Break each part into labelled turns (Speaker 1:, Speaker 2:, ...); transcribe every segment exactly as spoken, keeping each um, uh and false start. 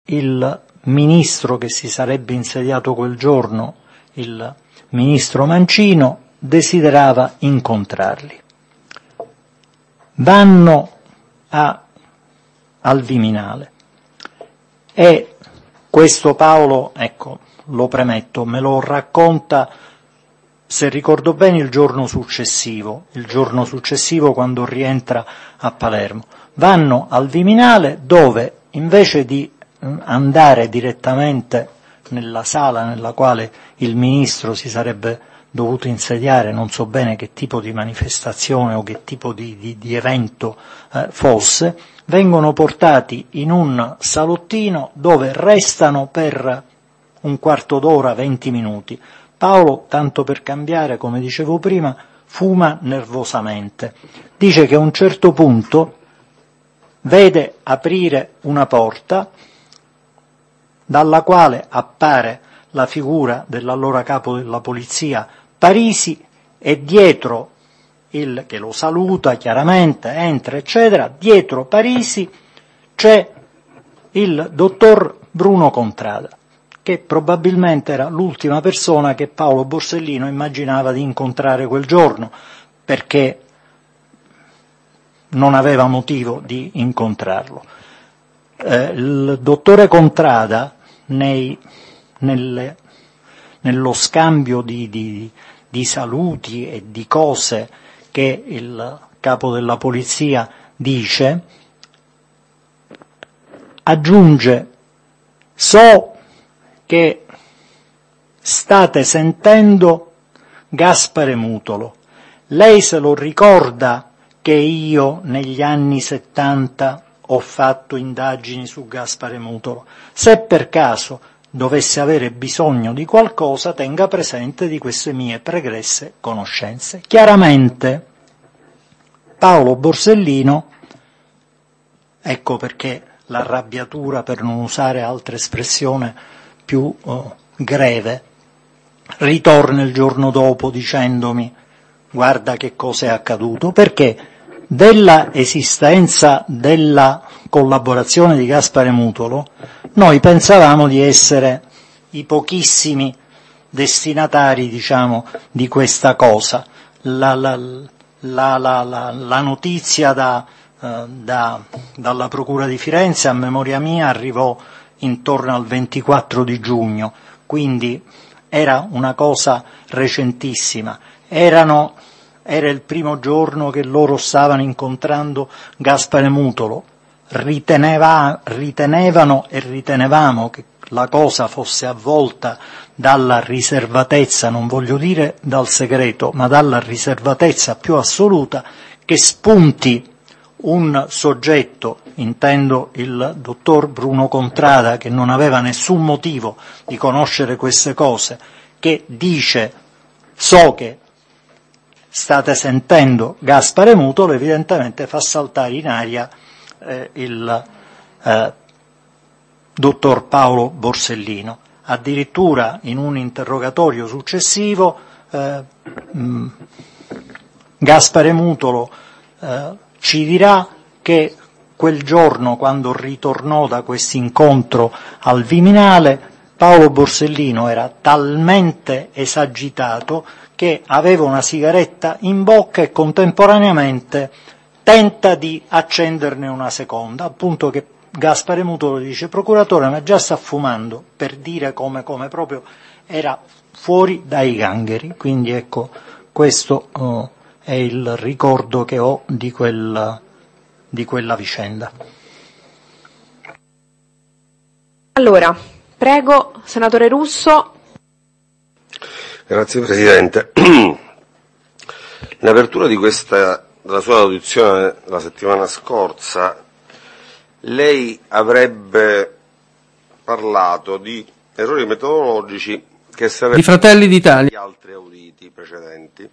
Speaker 1: il ministro che si sarebbe insediato quel giorno, il ministro Mancino, desiderava incontrarli. Vanno a, al Viminale e questo Paolo, ecco, lo premetto, me lo racconta, se ricordo bene, il giorno successivo, il giorno successivo quando rientra a Palermo. Vanno al Viminale dove, invece di andare direttamente nella sala nella quale il ministro si sarebbe dovuto insediare, non so bene che tipo di manifestazione o che tipo di, di, di evento eh, fosse, vengono portati in un salottino dove restano per un quarto d'ora, venti minuti. Paolo, tanto per cambiare, come dicevo prima, fuma nervosamente. Dice che a un certo punto vede aprire una porta dalla quale appare la figura dell'allora capo della polizia Parisi e dietro il che lo saluta chiaramente, entra eccetera, dietro Parisi c'è il dottor Bruno Contrada, che probabilmente era l'ultima persona che Paolo Borsellino immaginava di incontrare quel giorno, perché non aveva motivo di incontrarlo. Eh, il dottore Contrada, nei, nelle, nello scambio di, di, di saluti e di cose che il capo della polizia dice, aggiunge: so che state sentendo Gaspare Mutolo, lei se lo ricorda che io negli anni settanta ho fatto indagini su Gaspare Mutolo? Se per caso dovesse avere bisogno di qualcosa, tenga presente di queste mie pregresse conoscenze. Chiaramente Paolo Borsellino, ecco perché l'arrabbiatura, per non usare altra espressione più oh, greve, ritorna il giorno dopo dicendomi: guarda che cosa è accaduto, perché della esistenza della collaborazione di Gaspare Mutolo noi pensavamo di essere i pochissimi destinatari, diciamo, di questa cosa. La, la, la, la, la, la notizia da, eh, da, dalla Procura di Firenze, a memoria mia, arrivò intorno al ventiquattro di giugno, quindi era una cosa recentissima. Erano Era il primo giorno che loro stavano incontrando Gaspare Mutolo, Riteneva, ritenevano e ritenevamo che la cosa fosse avvolta dalla riservatezza, non voglio dire dal segreto, ma dalla riservatezza più assoluta, che spunti un soggetto, intendo il dottor Bruno Contrada, che non aveva nessun motivo di conoscere queste cose, che dice: so che state sentendo Gaspare Mutolo, evidentemente fa saltare in aria eh, il eh, dottor Paolo Borsellino. Addirittura in un interrogatorio successivo eh, mh, Gaspare Mutolo eh, ci dirà che quel giorno, quando ritornò da questo incontro al Viminale, Paolo Borsellino era talmente esagitato che aveva una sigaretta in bocca e contemporaneamente tenta di accenderne una seconda, appunto che Gaspare Mutolo dice: procuratore, ma già sta fumando, per dire come, come proprio era fuori dai gangheri. Quindi ecco, questo uh, è il ricordo che ho di, quel, di quella vicenda.
Speaker 2: Allora, prego, senatore Russo.
Speaker 3: Grazie Presidente. In apertura di questa, della sua audizione la settimana scorsa, lei avrebbe parlato di errori metodologici che si
Speaker 4: di Fratelli d'Italia
Speaker 3: gli altri auditi precedenti,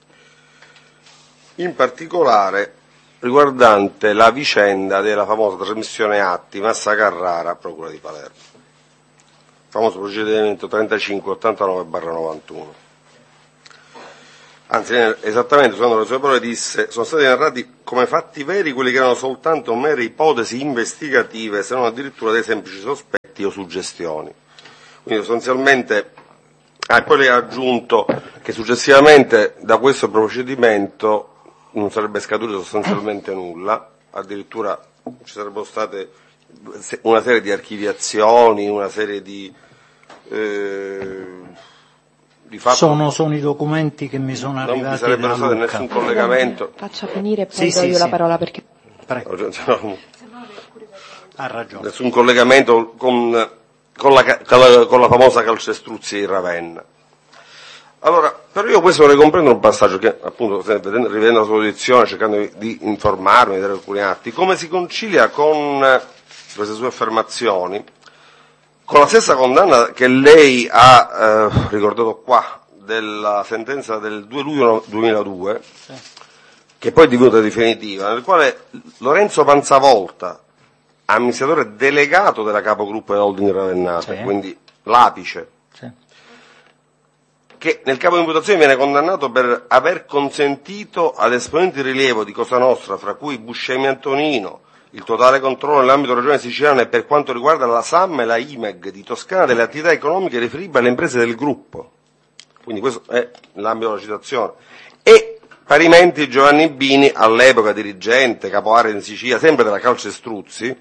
Speaker 3: in particolare riguardante la vicenda della famosa trasmissione Atti Massa Carrara, Procura di Palermo, famoso procedimento trentacinque ottantanove barra novantuno. Anzi, esattamente, secondo le sue parole, disse: sono stati narrati come fatti veri quelli che erano soltanto mere ipotesi investigative, se non addirittura dei semplici sospetti atti o suggestioni. Quindi sostanzialmente, ah, poi lei ha aggiunto che successivamente da questo procedimento non sarebbe scaturito sostanzialmente nulla, addirittura ci sarebbero state una serie di archiviazioni, una serie di, eh, di fatti.
Speaker 1: Sono, sono i documenti che mi sono arrivati.
Speaker 3: Non vi sarebbero stati nessun collegamento.
Speaker 2: Faccia finire e poi
Speaker 1: Sì,
Speaker 2: do
Speaker 1: sì,
Speaker 2: io
Speaker 1: sì.
Speaker 2: la parola perché...
Speaker 1: Prego. Ha ragione.
Speaker 3: Nessun collegamento con, con, la, con, la, con la famosa calcestruzzi di Ravenna. Allora, però io questo vorrei comprendere un passaggio che, appunto, rivedendo la sua posizione, cercando di, di informarmi, di vedere alcuni atti, come si concilia con eh, queste sue affermazioni, con la stessa condanna che lei ha eh, ricordato qua, della sentenza del due luglio duemiladue, sì, che poi è divenuta definitiva, nel quale Lorenzo Panzavolta, amministratore delegato della capogruppo Holding Ravennate, sì, quindi l'apice, sì, che nel capo di imputazione viene condannato per aver consentito ad esponenti di rilievo di Cosa Nostra, fra cui Buscemi Antonino, il totale controllo nell'ambito regione siciliana e per quanto riguarda la S A M e la I M E G di Toscana delle attività economiche riferibili alle imprese del gruppo. Quindi questo è l'ambito della citazione. E parimenti Giovanni Bini, all'epoca dirigente, capo area in Sicilia, sempre della Calcestruzzi,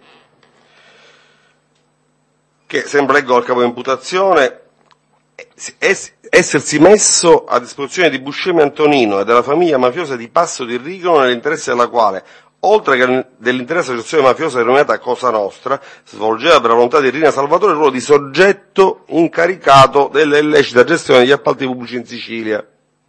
Speaker 3: che sempre leggo al capo di imputazione, essersi messo a disposizione di Buscemi Antonino e della famiglia mafiosa di Passo di Rigono nell'interesse della quale, oltre che dell'intera associazione mafiosa denominata Cosa Nostra, svolgeva per la volontà di Rina Salvatore il ruolo di soggetto incaricato dell'illecita gestione degli appalti pubblici in Sicilia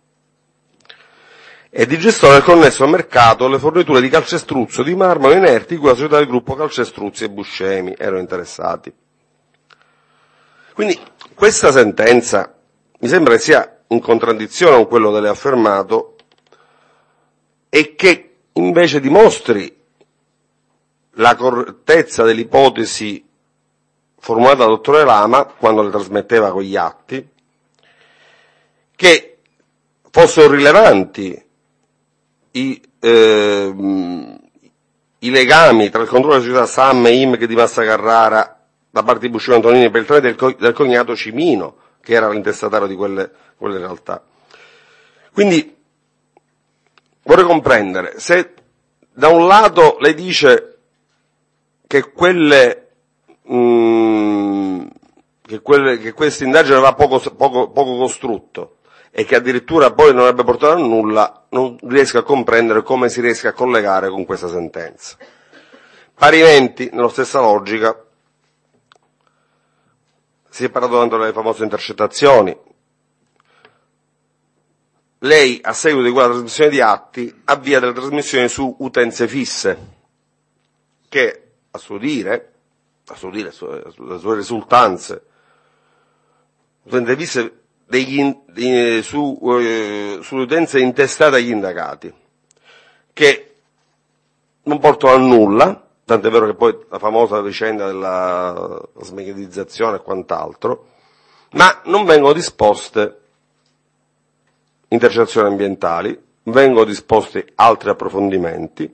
Speaker 3: e di gestore del connesso mercato le forniture di calcestruzzo di marmo inerti cui la società del gruppo Calcestruzzi e Buscemi erano interessati. Quindi questa sentenza mi sembra che sia in contraddizione con quello che lei ha affermato e che invece dimostri la correttezza dell'ipotesi formulata dal dottore Lama quando le trasmetteva con gli atti, che fossero rilevanti i, eh, i legami tra il controllo della società S A M e I M E G di Massa Carrara da parte di Buscemi Antonini per il tramite del, del cognato Cimino, che era l'intestatario di quelle, quelle realtà. Quindi vorrei comprendere se da un lato lei dice che quelle mh, che, quelle, che questa indagine aveva poco, poco, poco costrutto e che addirittura poi non avrebbe portato a nulla, non riesco a comprendere come si riesca a collegare con questa sentenza. Parimenti, nella stessa logica, si è parlato tanto delle famose intercettazioni. Lei, a seguito di quella trasmissione di atti, avvia delle trasmissioni su utenze fisse, che, a suo dire, a suo dire, sulle sue risultanze, utenze fisse degli, di, su, eh, sulle utenze intestate agli indagati, che non portano a nulla, tant'è vero che poi la famosa vicenda della smeghetizzazione e quant'altro, ma non vengono disposte intercettazioni ambientali, vengono disposti altri approfondimenti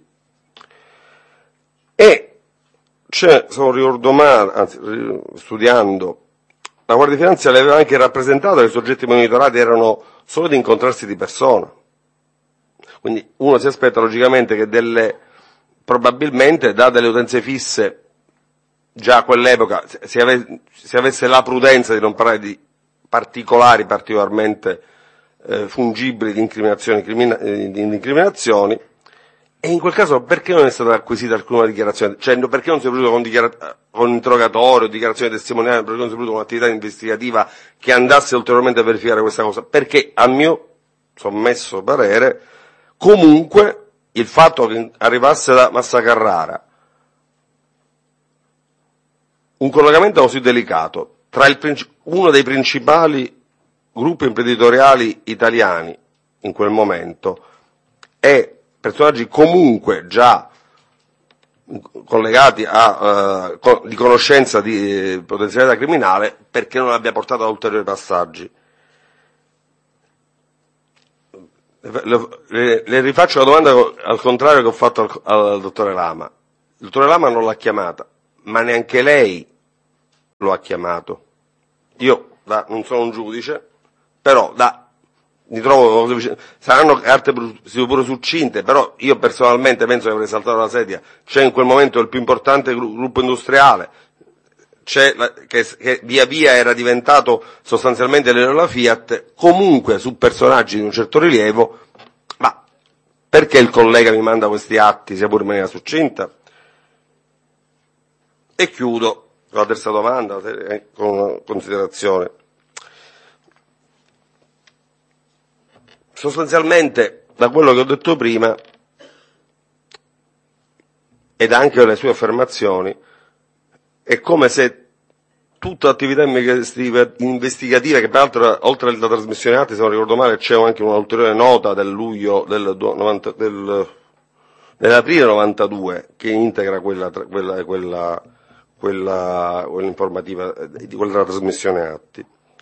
Speaker 3: e c'è, se non ricordo male, anzi studiando, la Guardia di Finanza le aveva anche rappresentato che i soggetti monitorati erano solo di incontrarsi di persona. Quindi uno si aspetta logicamente che delle probabilmente, date le utenze fisse, già a quell'epoca si, ave, si avesse la prudenza di non parlare di particolari particolarmente eh, fungibili di incriminazioni, crimina, eh, di incriminazioni, e in quel caso perché non è stata acquisita alcuna dichiarazione? Cioè perché non si è voluto con, dichiara- con interrogatorio, dichiarazione testimoniale, perché non si è voluto con un'attività investigativa che andasse ulteriormente a verificare questa cosa? Perché, a mio sommesso parere, comunque il fatto che arrivasse da Massa Carrara un collegamento così delicato tra il, uno dei principali gruppi imprenditoriali italiani in quel momento e personaggi comunque già collegati a uh, di conoscenza di eh, potenzialità criminale, perché non abbia portato a ulteriori passaggi. Le, le, le rifaccio la domanda al contrario che ho fatto al, al dottore Lama. Il dottore Lama non l'ha chiamata, ma neanche lei lo ha chiamato. Io da, non sono un giudice, però da, mi trovo, saranno carte pure succinte, però io personalmente penso che avrei saltato la sedia. C'è in quel momento il più importante gruppo industriale, c'è la, che, che via via era diventato sostanzialmente la Fiat, comunque su personaggi di un certo rilievo. Ma perché il collega mi manda questi atti, sia pure in maniera succinta? E chiudo con la terza domanda, con una considerazione. Sostanzialmente, da quello che ho detto prima, ed anche le sue affermazioni, è come se tutta l'attività investigativa, che peraltro oltre alla trasmissione atti, se non ricordo male, c'è anche un'ulteriore nota del luglio del, novanta, del nell'aprile novantadue che integra quella, quella, quella, quella, quella informativa di quella della trasmissione atti.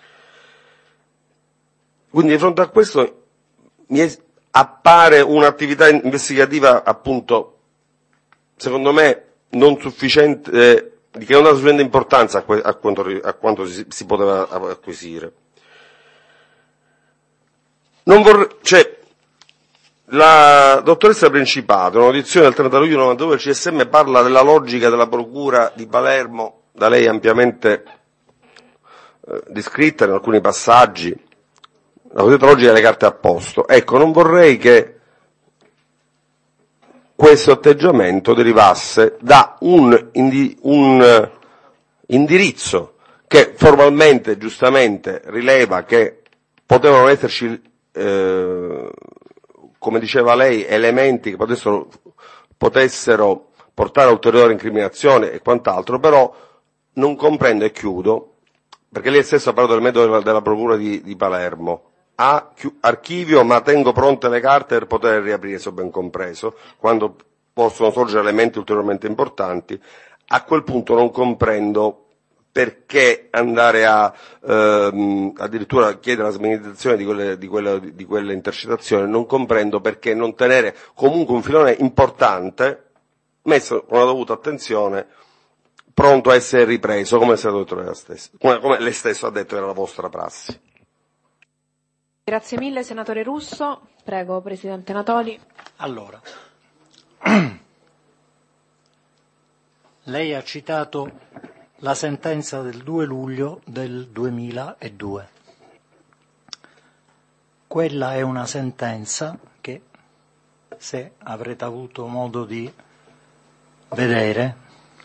Speaker 3: Quindi di fronte a questo mi è, appare un'attività investigativa, appunto, secondo me non sufficiente, eh, che non dà sufficiente importanza a, que, a quanto, a quanto si, si poteva acquisire. Non vorrei, cioè, la dottoressa Principato, in un'audizione del trenta luglio novantadue, il C S M parla della logica della procura di Palermo, da lei ampiamente eh, descritta in alcuni passaggi, la cosiddetta logica delle carte a posto. Ecco, non vorrei che questo atteggiamento derivasse da un, indi, un indirizzo che formalmente, giustamente, rileva che potevano esserci, eh, come diceva lei, elementi che potessero, potessero portare a ulteriore incriminazione e quant'altro, però non comprendo, e chiudo, perché lei stesso ha parlato del metodo della, della procura di, di Palermo. A archivio, ma tengo pronte le carte per poter riaprire, se ho ben compreso, quando possono sorgere elementi ulteriormente importanti. A quel punto non comprendo perché andare a ehm, addirittura chiedere la smenizzazione di quelle, di, quelle, di quelle intercettazioni, non comprendo perché non tenere comunque un filone importante, messo con la dovuta attenzione, pronto a essere ripreso, come, stesso, come, come lei stesso ha detto era la vostra prassi.
Speaker 2: Grazie mille, senatore Russo. Prego, Presidente Natoli.
Speaker 1: Allora, lei ha citato la sentenza del due luglio del duemiladue. Quella è una sentenza che, se avrete avuto modo di vedere,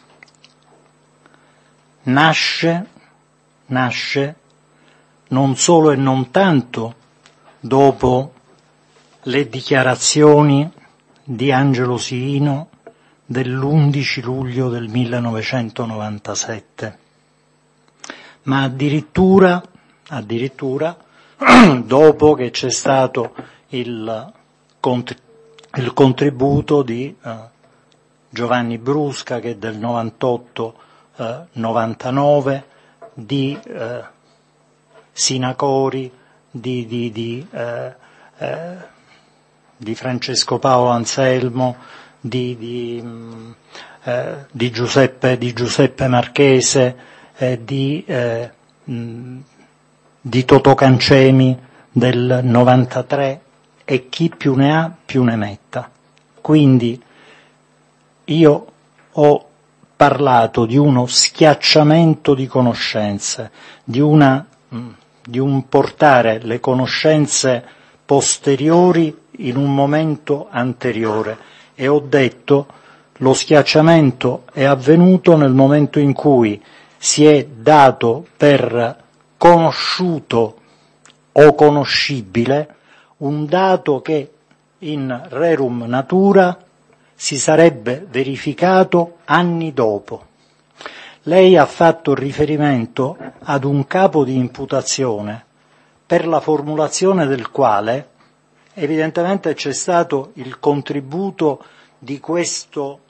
Speaker 1: nasce, nasce non solo e non tanto dopo le dichiarazioni di Angelo Siino dell'undici luglio del millenovecentonovantasette, ma addirittura, addirittura dopo che c'è stato il, il contributo di eh, Giovanni Brusca, che è del novantotto novantanove, di eh, Sinacori, di, di, di, eh, eh, di Francesco Paolo Anselmo, di, di, mh, eh, di, Giuseppe, di Giuseppe Marchese, eh, di, eh, mh, di Totò Cancemi del novantatré, e chi più ne ha più ne metta. Quindi io ho parlato di uno schiacciamento di conoscenze, di una di un portare le conoscenze posteriori in un momento anteriore, e ho detto lo schiacciamento è avvenuto nel momento in cui si è dato per conosciuto o conoscibile un dato che in rerum natura si sarebbe verificato anni dopo. Lei ha fatto riferimento ad un capo di imputazione per la formulazione del quale evidentemente c'è stato il contributo di questo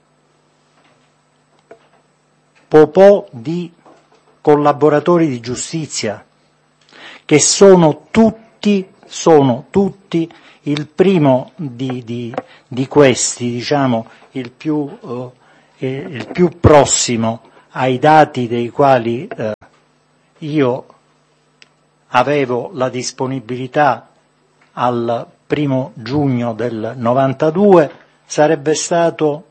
Speaker 1: popò di collaboratori di giustizia, che sono tutti, sono tutti il primo di, di, di questi, diciamo, il più, eh, il più prossimo ai dati dei quali eh, io avevo la disponibilità al primo giugno del novantadue, sarebbe stato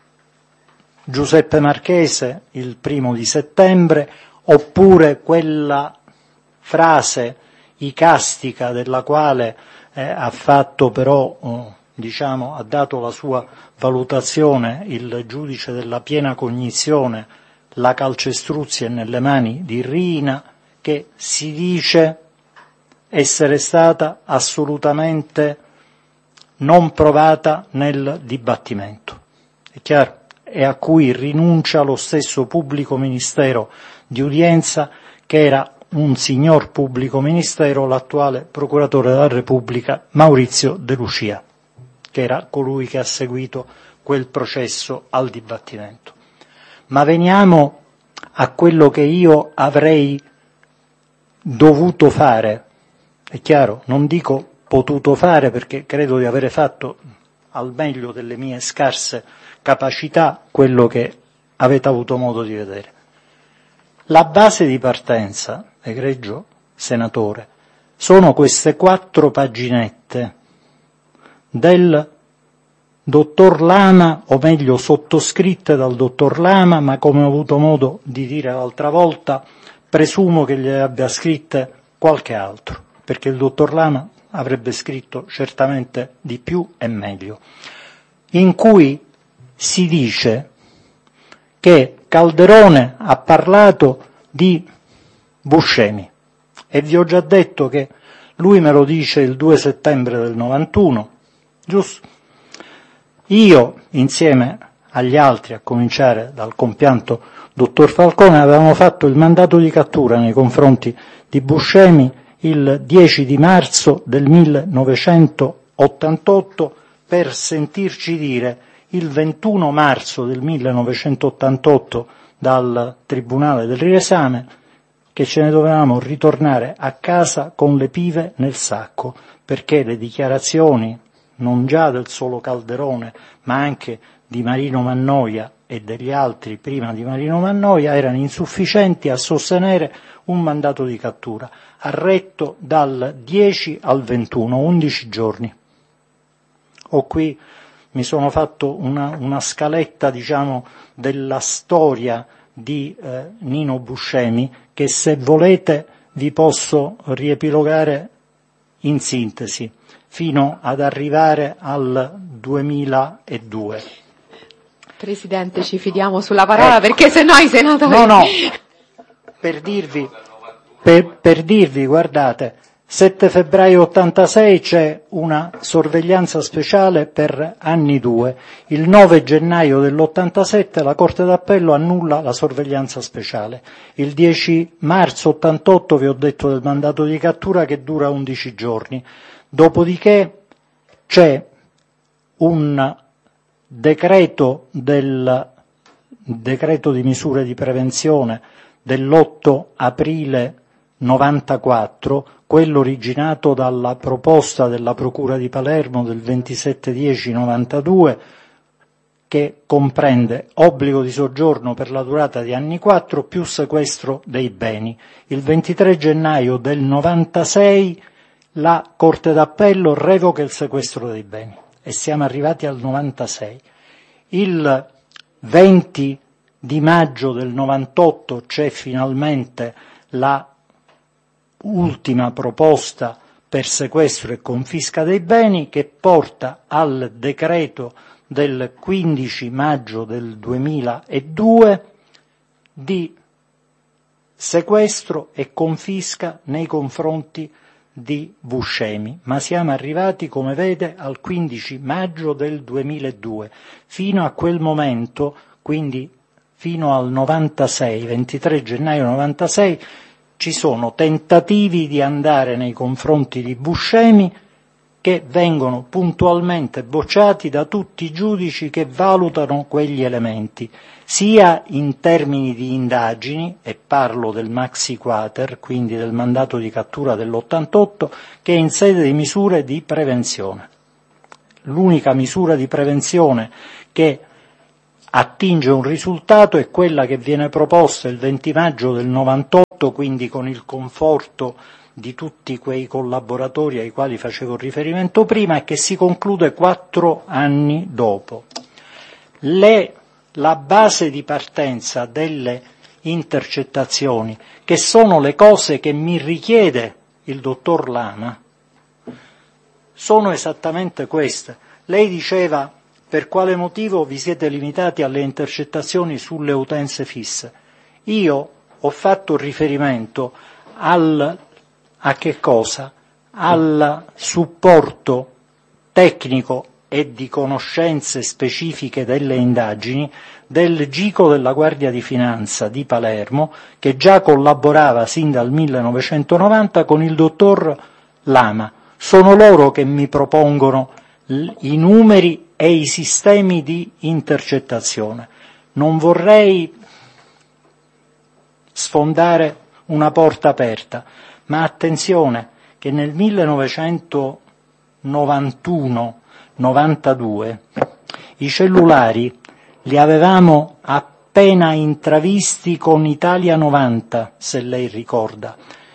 Speaker 1: Giuseppe Marchese il primo di settembre, oppure quella frase icastica della quale eh, ha fatto però, eh, diciamo, ha dato la sua valutazione il giudice della piena cognizione, la calcestruzzi è nelle mani di Riina, che si dice essere stata assolutamente non provata nel dibattimento. È chiaro? E a cui rinuncia lo stesso pubblico ministero di udienza, che era un signor pubblico ministero, l'attuale procuratore della Repubblica Maurizio De Lucia, che era colui che ha seguito quel processo al dibattimento. Ma veniamo a quello che io avrei dovuto fare. È chiaro, non dico potuto fare, perché credo di avere fatto al meglio delle mie scarse capacità quello che avete avuto modo di vedere. La base di partenza, egregio senatore, sono queste quattro paginette del dottor Lama, o meglio sottoscritte dal dottor Lama, ma come ho avuto modo di dire l'altra volta, presumo che le abbia scritte qualche altro, perché il dottor Lama avrebbe scritto certamente di più e meglio, in cui si dice che Calderone ha parlato di Buscemi, e vi ho già detto che lui me lo dice il due settembre del novantuno, giusto? Io, insieme agli altri, a cominciare dal compianto dottor Falcone, avevamo fatto il mandato di cattura nei confronti di Buscemi il dieci di marzo del millenovecentottantotto, per sentirci dire il ventuno marzo del millenovecentottantotto dal Tribunale del riesame che ce ne dovevamo ritornare a casa con le pive nel sacco, perché le dichiarazioni non già del solo Calderone ma anche di Marino Mannoia e degli altri prima di Marino Mannoia erano insufficienti a sostenere un mandato di cattura, arretto dal dieci al ventuno, undici giorni. Ho qui, mi sono fatto una, una scaletta, diciamo, della storia di eh, Nino Buscemi, che se volete vi posso riepilogare in sintesi, fino ad arrivare al duemiladue.
Speaker 2: Presidente, ci fidiamo sulla parola, eh, perché sennò i senatori...
Speaker 1: No, no, per dirvi, per, per dirvi, guardate, sette febbraio ottantasei c'è una sorveglianza speciale per anni due, il nove gennaio dell'ottantasette la Corte d'Appello annulla la sorveglianza speciale, il dieci marzo ottantotto vi ho detto del mandato di cattura che dura undici giorni, dopodiché c'è un decreto del decreto di misure di prevenzione dell'otto aprile novantaquattro, quello originato dalla proposta della Procura di Palermo del ventisette dieci novantadue, che comprende obbligo di soggiorno per la durata di anni quattro più sequestro dei beni. Il ventitré gennaio del novantasei la Corte d'Appello revoca il sequestro dei beni e siamo arrivati al novantasei. Il venti di maggio del novantotto c'è finalmente la ultima proposta per sequestro e confisca dei beni, che porta al decreto del quindici maggio del duemiladue di sequestro e confisca nei confronti di Buscemi, ma siamo arrivati, come vede, al quindici maggio del duemiladue. Fino a quel momento, quindi fino al novantasei, ventitré gennaio novantasei, ci sono tentativi di andare nei confronti di Buscemi che vengono puntualmente bocciati da tutti i giudici che valutano quegli elementi, sia in termini di indagini, e parlo del maxi quater, quindi del mandato di cattura dell'ottantotto, che in sede di misure di prevenzione. L'unica misura di prevenzione che attinge un risultato, è quella che viene proposta il venti maggio del novantotto, quindi con il conforto di tutti quei collaboratori ai quali facevo riferimento prima, e che si conclude quattro anni dopo. Le, la base di partenza delle intercettazioni, che sono le cose che mi richiede il dottor Lama, sono esattamente queste. Lei diceva: per quale motivo vi siete limitati alle intercettazioni sulle utenze fisse? Io ho fatto riferimento al, a che cosa? Al supporto tecnico e di conoscenze specifiche delle indagini del GICO della Guardia di Finanza di Palermo, che già collaborava sin dal millenovecentonovanta con il dottor Lama. Sono loro che mi propongono i numeri e i sistemi di intercettazione. Non vorrei sfondare una porta aperta, ma attenzione che nel millenovecentonovantuno novantadue i cellulari li avevamo appena intravisti con Italia novanta, se lei ricorda.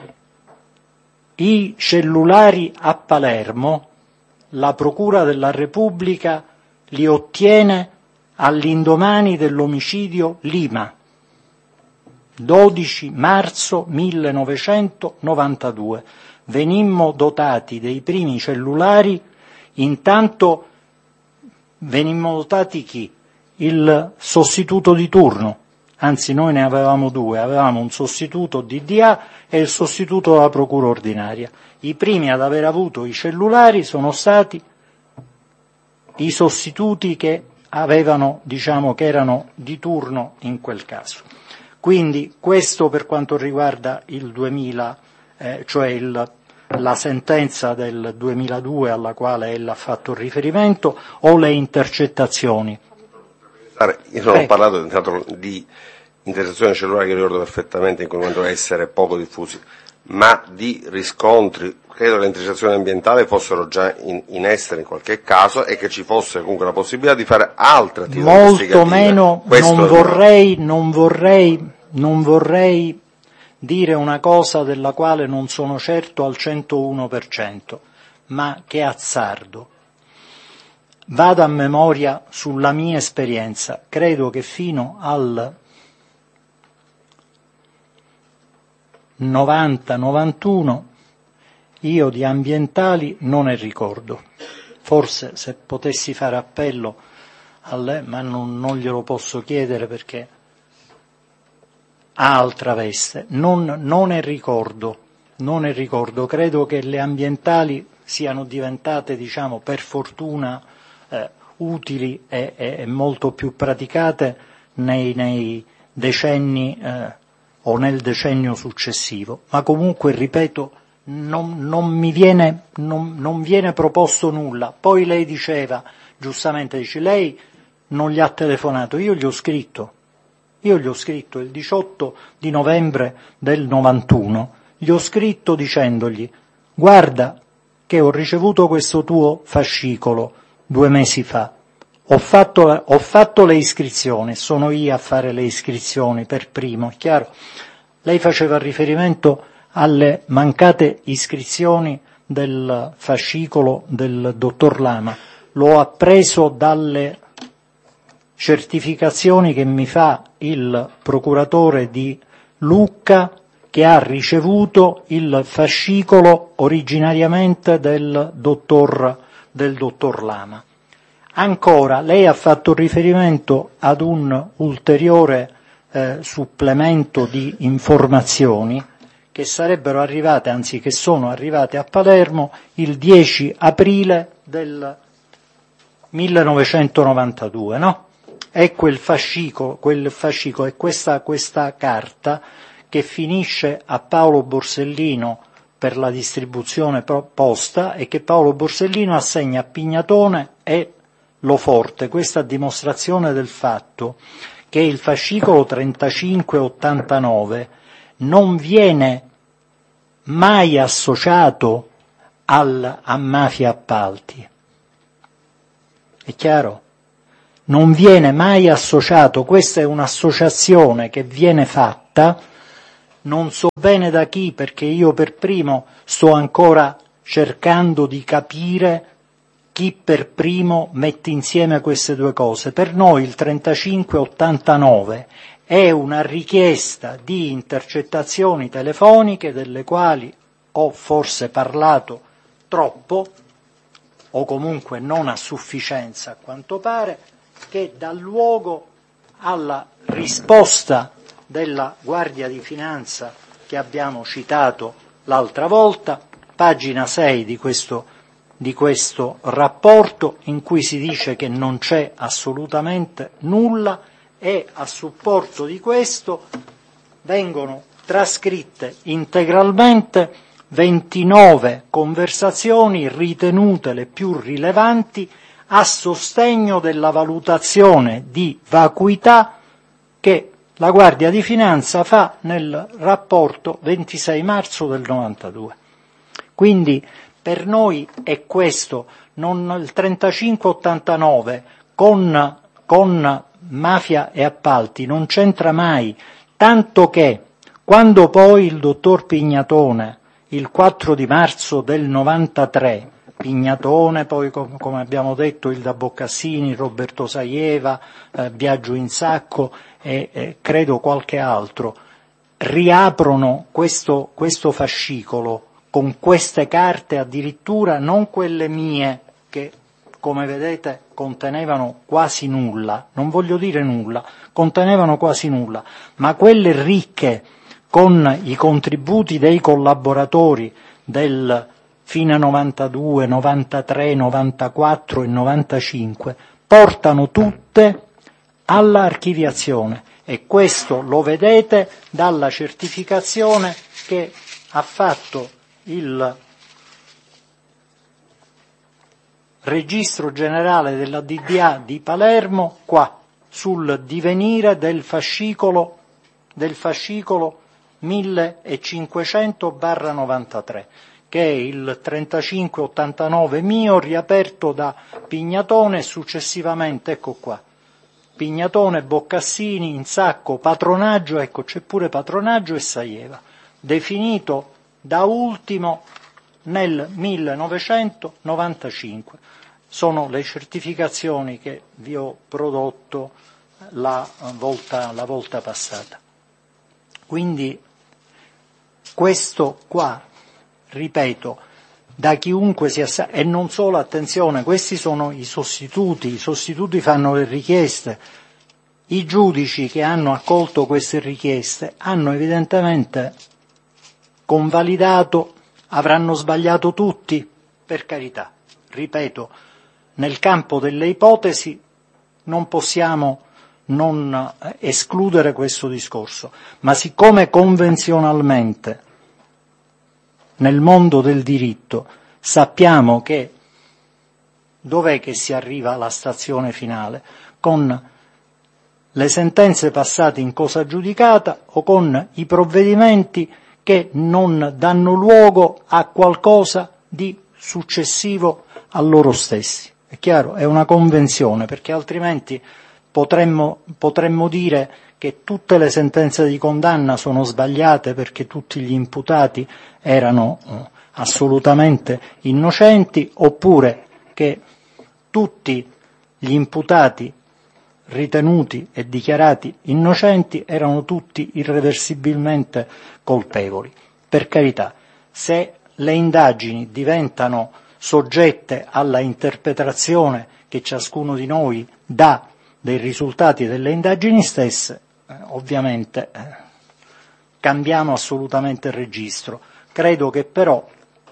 Speaker 1: I cellulari a Palermo la Procura della Repubblica li ottiene all'indomani dell'omicidio Lima, dodici marzo millenovecentonovantadue. Venimmo dotati dei primi cellulari, intanto venimmo dotati chi? Il sostituto di turno, anzi noi ne avevamo due, avevamo un sostituto D D A e il sostituto della Procura ordinaria. I primi ad aver avuto i cellulari sono stati i sostituti che avevano, diciamo, che erano di turno in quel caso. Quindi questo per quanto riguarda il duemila, eh, cioè il, la sentenza del duemiladue alla quale ella ha fatto riferimento, o le intercettazioni.
Speaker 3: Io non ho parlato intanto di intercettazioni cellulari, che ricordo perfettamente, in quel momento essere poco diffusi, ma di riscontri. Credo che le intercettazioni ambientali fossero già in, in essere in qualche caso e che ci fosse comunque la possibilità di fare altre attività investigative.
Speaker 1: Molto meno, non vorrei, non vorrei, non vorrei dire una cosa della quale non sono certo al centouno per cento, ma che azzardo. Vado a memoria sulla mia esperienza. Credo che fino al novanta novantuno io di ambientali non ne ricordo. Forse se potessi fare appello a lei, ma non, non glielo posso chiedere perché ha altra veste. Non, non ne ricordo, non ne ricordo. Credo che le ambientali siano diventate, diciamo, per fortuna eh, utili e, e, e molto più praticate nei, nei decenni eh, o nel decennio successivo. Ma comunque, ripeto, non, non mi viene, non, non viene proposto nulla. Poi lei diceva, giustamente dice, lei non gli ha telefonato, io gli ho scritto. Io gli ho scritto il diciotto di novembre del novantuno, gli ho scritto dicendogli: guarda che ho ricevuto questo tuo fascicolo due mesi fa, ho fatto, ho fatto le iscrizioni, sono io a fare le iscrizioni per primo, è chiaro? Lei faceva riferimento alle mancate iscrizioni del fascicolo del dottor Lama, l'ho appreso dalle certificazioni che mi fa il procuratore di Lucca, che ha ricevuto il fascicolo originariamente del dottor, del dottor Lama. Ancora, lei ha fatto riferimento ad un ulteriore eh, supplemento di informazioni che sarebbero arrivate, anzi che sono arrivate a Palermo il dieci aprile del millenovecentonovantadue, no? È quel fascicolo, quel fascicolo, è questa, questa carta che finisce a Paolo Borsellino per la distribuzione posta e che Paolo Borsellino assegna a Pignatone e Loforte. Questa a dimostrazione del fatto che il fascicolo trentacinque ottantanove non viene mai associato al, a mafia appalti. È chiaro? non viene mai associato, questa è un'associazione che viene fatta, non so bene da chi, perché io per primo sto ancora cercando di capire chi per primo mette insieme queste due cose. Per noi il trentacinque ottantanove è una richiesta di intercettazioni telefoniche delle quali ho forse parlato troppo, o comunque non a sufficienza a quanto pare, che dà luogo alla risposta della Guardia di Finanza che abbiamo citato l'altra volta, pagina sei di questo, di questo rapporto, in cui si dice che non c'è assolutamente nulla, e a supporto di questo vengono trascritte integralmente ventinove conversazioni ritenute le più rilevanti a sostegno della valutazione di vacuità che la Guardia di Finanza fa nel rapporto ventisei marzo del novantadue. Quindi per noi è questo, non il trentacinque ottantanove con, con mafia e appalti non c'entra mai, tanto che quando poi il dottor Pignatone il quattro di marzo del novantatré, Pignatone, poi come abbiamo detto il da Boccassini, Roberto Saieva, eh, Biagio Insacco e eh, credo qualche altro, riaprono questo, questo fascicolo con queste carte, addirittura non quelle mie che come vedete contenevano quasi nulla, non voglio dire nulla, contenevano quasi nulla, ma quelle ricche con i contributi dei collaboratori del fine novantadue, novantatré, novantaquattro e novantacinque, portano tutte all'archiviazione, e questo lo vedete dalla certificazione che ha fatto il Registro Generale della D D A di Palermo qua, sul divenire del fascicolo, del fascicolo millecinquecento barra novantatré, che è il trentacinque ottantanove mio, riaperto da Pignatone e successivamente, ecco qua, Pignatone, Boccassini, Insacco, Patronaggio, ecco c'è pure Patronaggio e Saieva, definito da ultimo nel millenovecentonovantacinque. Sono le certificazioni che vi ho prodotto la volta, la volta passata. Quindi questo qua, ripeto, da chiunque sia, e non solo, attenzione, questi sono i sostituti, i sostituti fanno le richieste, i giudici che hanno accolto queste richieste hanno evidentemente convalidato, avranno sbagliato tutti, per carità, ripeto, nel campo delle ipotesi non possiamo non escludere questo discorso, ma siccome convenzionalmente nel mondo del diritto sappiamo che dov'è che si arriva alla stazione finale? Con le sentenze passate in cosa giudicata o con i provvedimenti che non danno luogo a qualcosa di successivo a loro stessi. È chiaro? È una convenzione, perché altrimenti potremmo, potremmo dire che tutte le sentenze di condanna sono sbagliate perché tutti gli imputati erano eh, assolutamente innocenti, oppure che tutti gli imputati ritenuti e dichiarati innocenti erano tutti irreversibilmente colpevoli. Per carità, se le indagini diventano soggette alla interpretazione che ciascuno di noi dà dei risultati delle indagini stesse, eh, ovviamente eh, cambiamo assolutamente il registro. Credo che però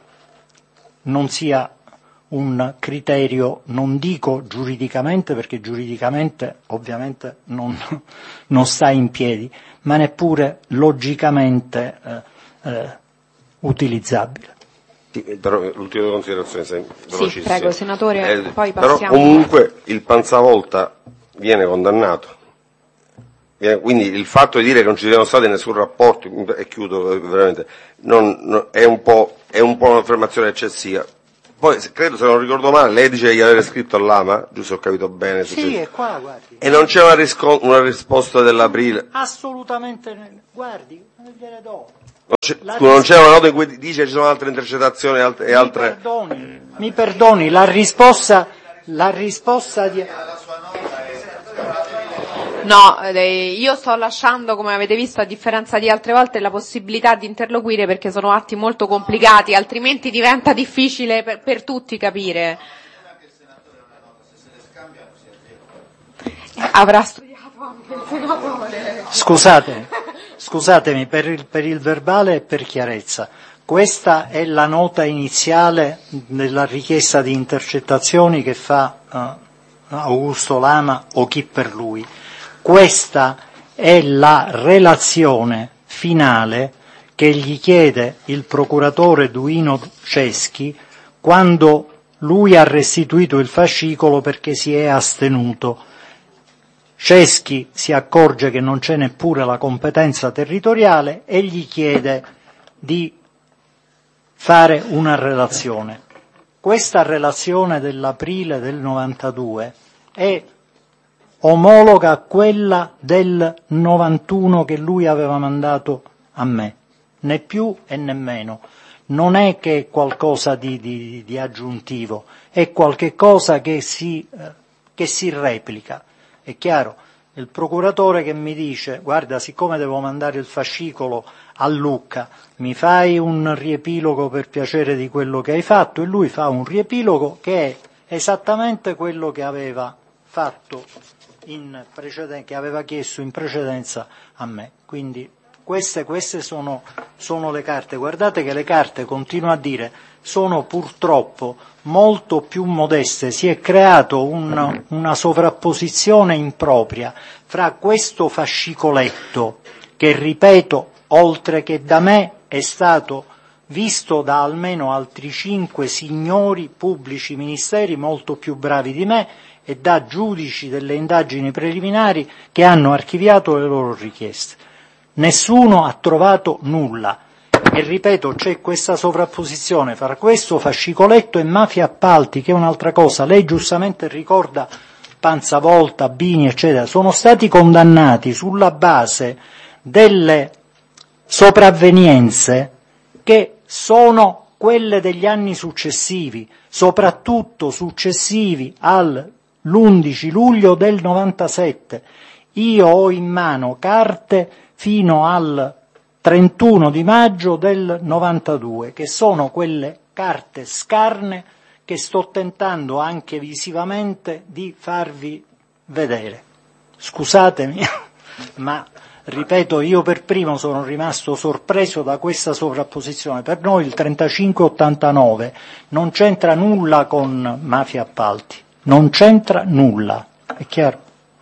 Speaker 1: non sia un criterio, non dico giuridicamente, perché giuridicamente ovviamente non, non sta in piedi, ma neppure logicamente eh, eh, utilizzabile.
Speaker 3: Sì, però l'ultima considerazione, se
Speaker 2: sì, prego senatore,
Speaker 3: eh,
Speaker 2: poi passiamo.
Speaker 3: Però comunque il Panzavolta viene condannato, viene, quindi il fatto di dire che non ci siano stati nessun rapporto, e chiudo veramente, non, non, è un po', è un po' un'affermazione eccessiva. Poi, se, credo, se non ricordo male, lei dice di aver scritto all'Ama, giusto, ho capito bene?
Speaker 1: Sì, c'è... è qua, guardi.
Speaker 3: E non c'è una, risco- una risposta dell'aprile?
Speaker 1: Assolutamente, guardi, gliele do.
Speaker 3: Non c'è, scusa, non c'è una nota in cui dice che ci sono altre intercettazioni altre, e altre...
Speaker 1: Mi perdoni, mi perdoni, la risposta, la risposta di...
Speaker 2: No, eh, io sto lasciando, come avete visto, a differenza di altre volte, la possibilità di interloquire perché sono atti molto complicati, altrimenti diventa difficile per, per tutti capire. Avrà studiato anche il senatore.
Speaker 1: Scusate, scusatemi, per il, per il verbale e per chiarezza. Questa è la nota iniziale della richiesta di intercettazioni che fa uh, Augusto Lama o chi per lui. Questa è la relazione finale che gli chiede il procuratore Duino Ceschi quando lui ha restituito il fascicolo perché si è astenuto. Ceschi si accorge che non c'è neppure la competenza territoriale e gli chiede di fare una relazione. Questa relazione dell'aprile del novantadue è omologa a quella del novantuno che lui aveva mandato a me, né più e né meno. Non è che è qualcosa di, di, di aggiuntivo, è qualche cosa che si, eh, che si replica. È chiaro, il procuratore che mi dice, guarda, siccome devo mandare il fascicolo a Lucca, mi fai un riepilogo per piacere di quello che hai fatto, e lui fa un riepilogo che è esattamente quello che aveva fatto in preceden- che aveva chiesto in precedenza a me. Quindi queste, queste sono, sono le carte. Guardate che le carte, continuo a dire, sono purtroppo molto più modeste. Si è creato un, una sovrapposizione impropria fra questo fascicoletto che, ripeto, oltre che da me è stato visto da almeno altri cinque signori pubblici ministeri molto più bravi di me e da giudici delle indagini preliminari che hanno archiviato le loro richieste. Nessuno ha trovato nulla. E ripeto, c'è questa sovrapposizione fra questo fascicoletto e mafia appalti, che è un'altra cosa. Lei giustamente ricorda Panzavolta, Bini, eccetera. Sono stati condannati sulla base delle sopravvenienze che sono quelle degli anni successivi, soprattutto successivi all'undici luglio del novantasette. Io ho in mano carte fino al trentuno di maggio del novantadue, che sono quelle carte scarne che sto tentando anche visivamente di farvi vedere. Scusatemi, ma ripeto, io per primo sono rimasto sorpreso da questa sovrapposizione. Per noi il trentacinque ottantanove non c'entra nulla con mafia appalti, non c'entra nulla, è chiaro?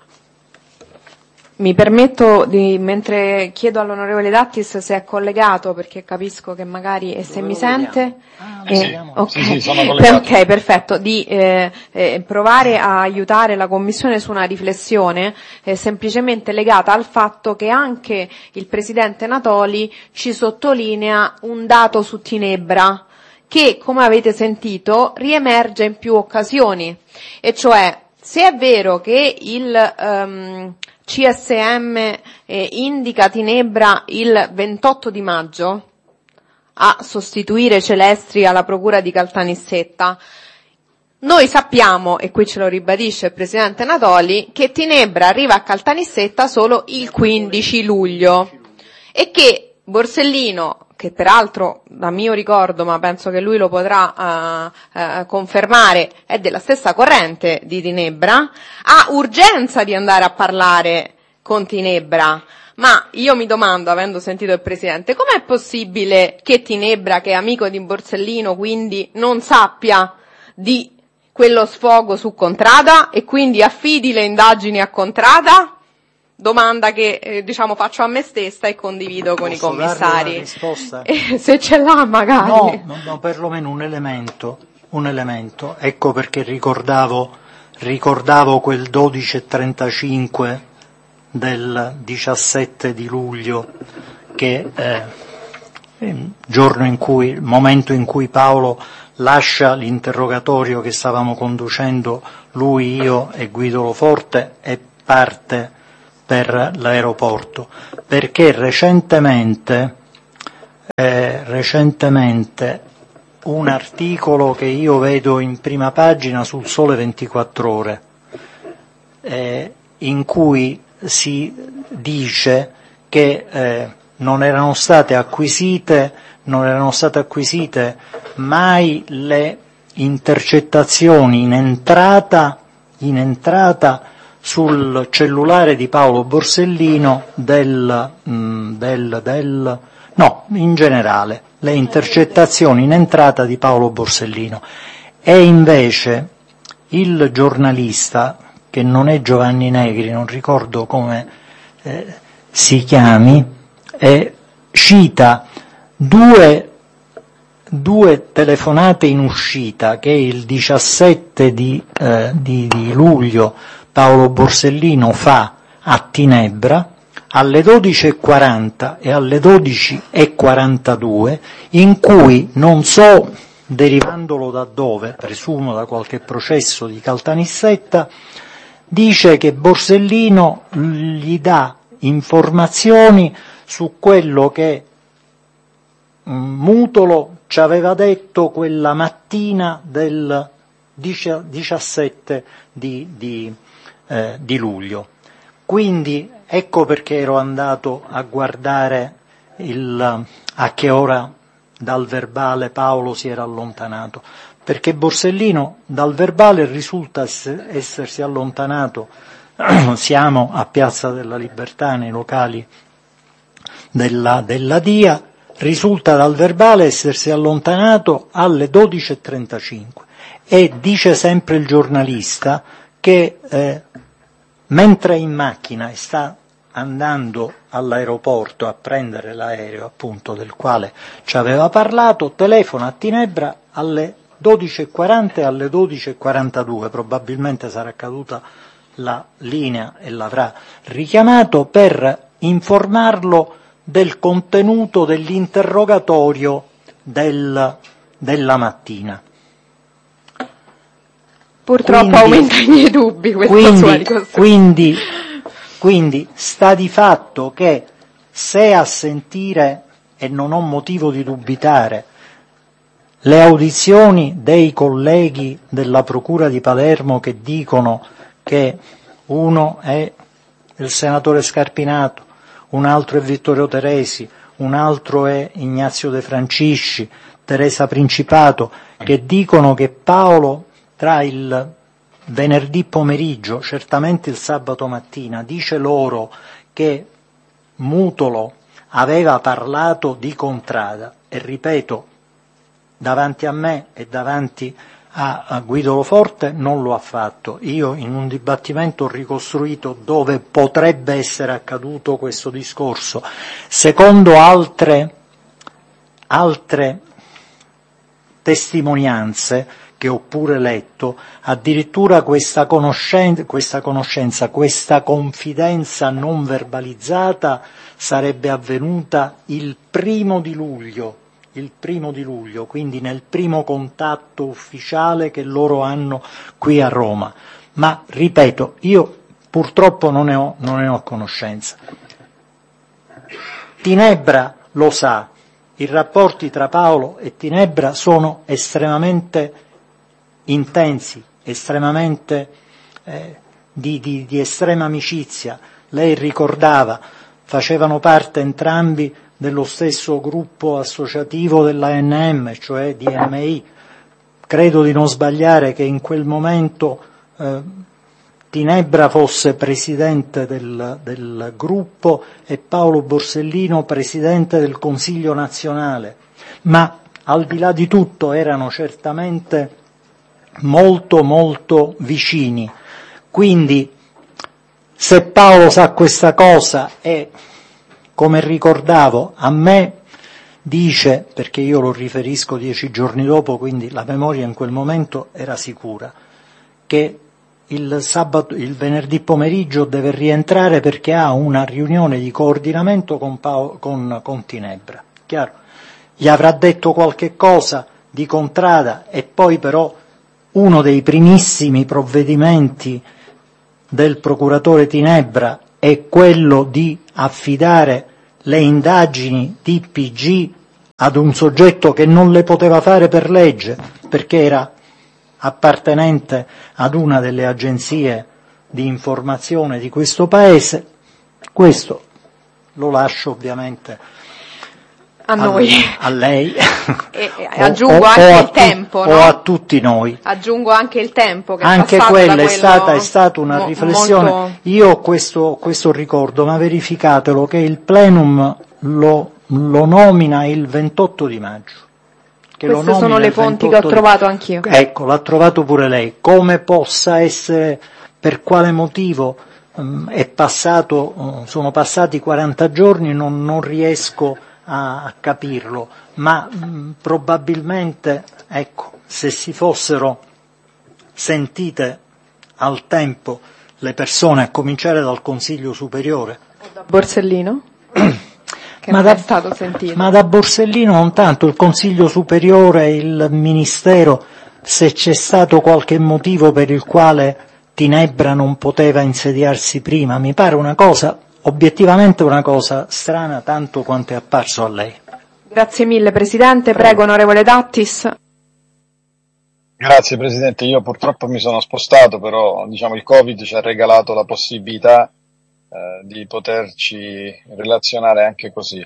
Speaker 2: Mi permetto di, mentre chiedo all'onorevole Dattis se è collegato, perché capisco che magari, e se
Speaker 1: Dove
Speaker 2: mi
Speaker 1: lo
Speaker 2: sente,
Speaker 1: ah,
Speaker 2: eh,
Speaker 1: sì.
Speaker 2: okay.
Speaker 4: Sì, sì, sono collegato.
Speaker 2: Ok, perfetto, di eh, eh, provare a aiutare la Commissione su una riflessione eh, semplicemente legata al fatto che anche il Presidente Natoli ci sottolinea un dato su Tinebra che, come avete sentito, riemerge in più occasioni, e cioè, se è vero che il um, C S M eh, indica Tinebra il ventotto di maggio a sostituire Celestri alla procura di Caltanissetta, noi sappiamo, e qui ce lo ribadisce il Presidente Natoli, che Tinebra arriva a Caltanissetta solo il quindici luglio e che Borsellino, che peraltro da mio ricordo, ma penso che lui lo potrà uh, uh, confermare, è della stessa corrente di Tinebra, ha urgenza di andare a parlare con Tinebra. Ma io mi domando, avendo sentito il Presidente, com'è possibile che Tinebra, che è amico di Borsellino, quindi non sappia di quello sfogo su Contrada e quindi affidi le indagini a Contrada? Domanda che eh, diciamo faccio a me stessa e condivido con
Speaker 1: Posso
Speaker 2: i commissari.
Speaker 1: Una risposta?
Speaker 2: Eh, se ce l'ha magari.
Speaker 1: No, no, no, perlomeno un elemento, un elemento. Ecco perché ricordavo, ricordavo quel dodici e trentacinque del diciassette di luglio che eh, il giorno in cui, il momento in cui Paolo lascia l'interrogatorio che stavamo conducendo lui, io e Guido Loforte e parte per l'aeroporto, perché recentemente, eh, recentemente un articolo che io vedo in prima pagina sul Sole ventiquattro Ore, eh, in cui si dice che eh, non erano state acquisite, non erano state acquisite mai le intercettazioni in entrata, in entrata sul cellulare di Paolo Borsellino del, mh, del, del, no, in generale, le intercettazioni in entrata di Paolo Borsellino. E invece il giornalista, che non è Giovanni Negri, non ricordo come eh, si chiami, eh, cita due, due telefonate in uscita che il diciassette di, eh, di, di luglio Paolo Borsellino fa a Tinebra alle dodici e quaranta e alle dodici e quarantadue, in cui, non so derivandolo da dove, presumo da qualche processo di Caltanissetta, dice che Borsellino gli dà informazioni su quello che Mutolo ci aveva detto quella mattina del diciassette di, di, eh, di luglio. Quindi ecco perché ero andato a guardare il, a che ora dal verbale Paolo si era allontanato, perché Borsellino dal verbale risulta essersi allontanato, siamo a Piazza della Libertà nei locali della, della D I A, risulta dal verbale essersi allontanato alle dodici e trentacinque e dice sempre il giornalista che eh, mentre è in macchina e sta andando all'aeroporto a prendere l'aereo, appunto, del quale ci aveva parlato, telefona a Tinebra alle dodici e quaranta e alle dodici e quarantadue, probabilmente sarà caduta la linea e l'avrà richiamato per informarlo del contenuto dell'interrogatorio del, della mattina.
Speaker 2: Purtroppo quindi, aumenta i miei dubbi questa
Speaker 1: quindi,
Speaker 2: sua ricostruzione.
Speaker 1: Quindi, quindi sta di fatto che se a sentire, e non ho motivo di dubitare, le audizioni dei colleghi della Procura di Palermo che dicono che uno è il senatore Scarpinato, un altro è Vittorio Teresi, un altro è Ignazio De Francisci, Teresa Principato, che dicono che Paolo tra il venerdì pomeriggio, certamente il sabato mattina, dice loro che Mutolo aveva parlato di Contrada, e ripeto, davanti a me e davanti a, a Guido Loforte non lo ha fatto. Io in un dibattimento ho ricostruito dove potrebbe essere accaduto questo discorso. Secondo altre, altre testimonianze che ho pure letto, addirittura questa conoscenza, questa conoscenza, questa confidenza non verbalizzata sarebbe avvenuta il primo di luglio, il primo di luglio, quindi nel primo contatto ufficiale che loro hanno qui a Roma. Ma, ripeto, io purtroppo non ne ho, non ne ho conoscenza. Tinebra lo sa, i rapporti tra Paolo e Tinebra sono estremamente intensi, estremamente eh, di, di, di estrema amicizia. Lei ricordava, facevano parte entrambi dello stesso gruppo associativo dell'A N M, cioè di M I. Credo di non sbagliare che in quel momento eh, Tinebra fosse presidente del, del gruppo e Paolo Borsellino presidente del Consiglio nazionale, ma al di là di tutto erano certamente molto molto vicini. Quindi se Paolo sa questa cosa e, come ricordavo, a me dice, perché io lo riferisco dieci giorni dopo, quindi la memoria in quel momento era sicura, che il sabato, il venerdì pomeriggio deve rientrare perché ha una riunione di coordinamento con, Paolo, con, con Tinebra. Chiaro? gli avrà detto qualche cosa di contrada, e poi però uno dei primissimi provvedimenti del procuratore Tinebra è quello di affidare le indagini di P G ad un soggetto che non le poteva fare per legge, perché era appartenente ad una delle agenzie di informazione di questo paese. Questo lo lascio ovviamente
Speaker 2: a noi,
Speaker 1: a, a lei,
Speaker 2: e, e aggiungo
Speaker 1: o,
Speaker 2: anche
Speaker 1: o
Speaker 2: il tempo,
Speaker 1: tu,
Speaker 2: no?
Speaker 1: o a tutti noi.
Speaker 2: Aggiungo anche il tempo che
Speaker 1: anche
Speaker 2: è passato
Speaker 1: quella
Speaker 2: da
Speaker 1: è
Speaker 2: quello
Speaker 1: stata, è stata una
Speaker 2: mo,
Speaker 1: riflessione.
Speaker 2: Molto...
Speaker 1: Io ho questo, questo ricordo, ma verificatelo, che il plenum lo, lo nomina il ventotto di maggio. Che
Speaker 2: Queste
Speaker 1: lo
Speaker 2: sono le fonti che ho trovato anch'io.
Speaker 1: Ecco, l'ha trovato pure lei. Come possa essere, per quale motivo um, è passato, um, sono passati quaranta giorni, non, non riesco a, a capirlo, ma um, probabilmente, ecco, se si fossero sentite al tempo le persone, a cominciare dal Consiglio Superiore.
Speaker 2: O da Borsellino? Che
Speaker 1: ma
Speaker 2: non
Speaker 1: da,
Speaker 2: è stato sentito.
Speaker 1: Ma da Borsellino non tanto, il Consiglio Superiore, il Ministero, se c'è stato qualche motivo per il quale Tinebra non poteva insediarsi prima, mi pare una cosa, obiettivamente una cosa strana tanto quanto è apparso a lei.
Speaker 2: Grazie mille Presidente, prego, prego onorevole Dattis.
Speaker 4: Grazie Presidente, io purtroppo mi sono spostato, però diciamo il Covid ci ha regalato la possibilità eh, di poterci relazionare anche così.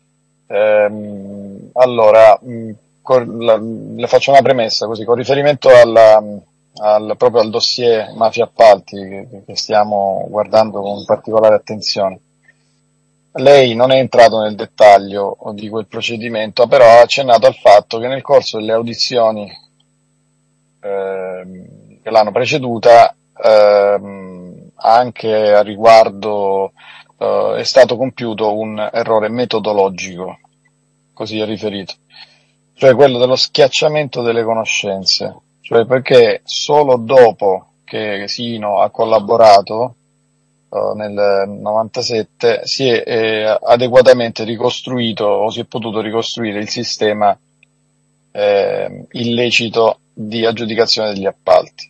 Speaker 4: Ehm, allora, mh, con, la, le faccio una premessa così, con riferimento alla, al, proprio al dossier mafia appalti che, che stiamo guardando con particolare attenzione. Lei non è entrato nel dettaglio di quel procedimento, però ha accennato al fatto che nel corso delle audizioni eh, che l'hanno preceduta, eh, anche a riguardo eh, è stato compiuto un errore metodologico, così è riferito, cioè quello dello schiacciamento delle conoscenze, cioè perché solo dopo che Sino ha collaborato nel novantasette si è eh, adeguatamente ricostruito o si è potuto ricostruire il sistema eh, illecito di aggiudicazione degli appalti.